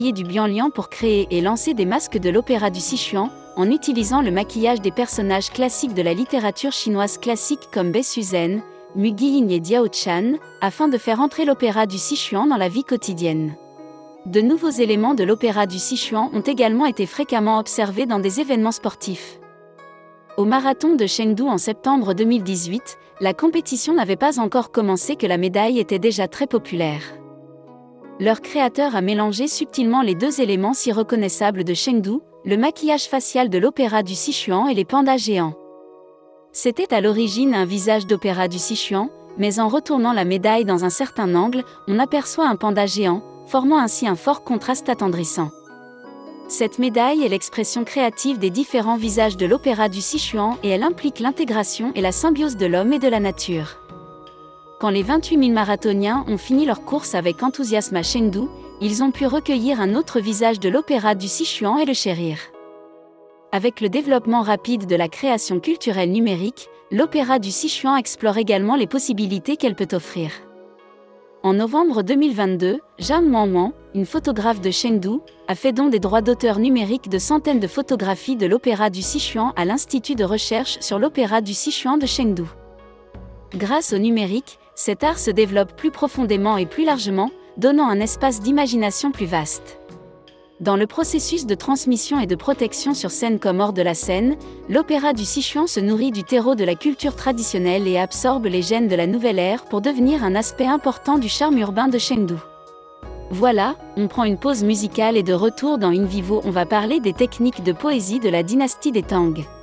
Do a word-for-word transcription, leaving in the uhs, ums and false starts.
du Bianlian pour créer et lancer des masques de l'opéra du Sichuan, en utilisant le maquillage des personnages classiques de la littérature chinoise classique comme Bai Suzhen, Mu Guiying et Diao Chan, afin de faire entrer l'opéra du Sichuan dans la vie quotidienne. De nouveaux éléments de l'opéra du Sichuan ont également été fréquemment observés dans des événements sportifs. Au marathon de Chengdu en septembre deux mille dix-huit, la compétition n'avait pas encore commencé que la médaille était déjà très populaire. Leur créateur a mélangé subtilement les deux éléments si reconnaissables de Chengdu, le maquillage facial de l'opéra du Sichuan et les pandas géants. C'était à l'origine un visage d'opéra du Sichuan, mais en retournant la médaille dans un certain angle, on aperçoit un panda géant, formant ainsi un fort contraste attendrissant. Cette médaille est l'expression créative des différents visages de l'opéra du Sichuan et elle implique l'intégration et la symbiose de l'homme et de la nature. Quand les vingt-huit mille marathoniens ont fini leur course avec enthousiasme à Chengdu, ils ont pu recueillir un autre visage de l'opéra du Sichuan et le chérir. Avec le développement rapide de la création culturelle numérique, l'opéra du Sichuan explore également les possibilités qu'elle peut offrir. En novembre deux mille vingt-deux, Zhang Wanwan, une photographe de Chengdu, a fait don des droits d'auteur numériques de centaines de photographies de l'opéra du Sichuan à l'Institut de recherche sur l'opéra du Sichuan de Chengdu. Grâce au numérique, cet art se développe plus profondément et plus largement, donnant un espace d'imagination plus vaste. Dans le processus de transmission et de protection sur scène comme hors de la scène, l'opéra du Sichuan se nourrit du terreau de la culture traditionnelle et absorbe les gènes de la nouvelle ère pour devenir un aspect important du charme urbain de Chengdu. Voilà, on prend une pause musicale et de retour dans In Vivo on va parler des techniques de poésie de la dynastie des Tang.